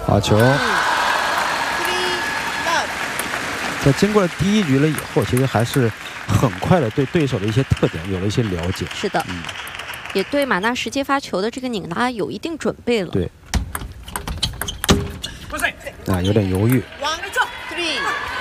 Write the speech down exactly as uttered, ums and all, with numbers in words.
好球。在经过了第一局了以后，其实还是很快的对对手的一些特点有了一些了解。 是的，嗯、也对马纳什接发球的这个拧拉有一定准备了。 对。啊，有点犹豫。 One, two, three.